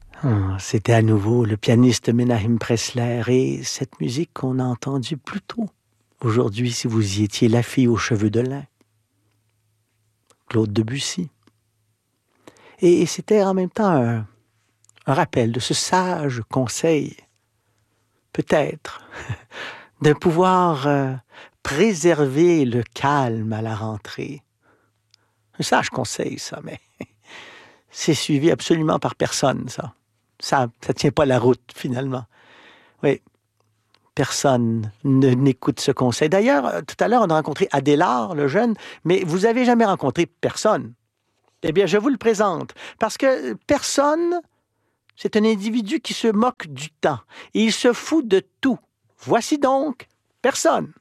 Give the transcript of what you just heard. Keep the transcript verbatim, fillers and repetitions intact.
Ah, c'était à nouveau le pianiste Menahem Pressler et cette musique qu'on a entendue plus tôt. Aujourd'hui, si vous y étiez, La fille aux cheveux de lin, Claude Debussy. Et c'était en même temps un, un rappel de ce sage conseil, peut-être, de pouvoir euh, préserver le calme à la rentrée. Un sage conseil, ça, mais c'est suivi absolument par personne, ça. Ça ne tient pas la route, finalement. Oui, personne ne n'écoute ce conseil. D'ailleurs, euh, tout à l'heure, on a rencontré Adélard, le jeune, mais vous avez jamais rencontré personne. Eh bien, je vous le présente, parce que personne, c'est un individu qui se moque du temps. Et il se fout de tout. Voici donc personne.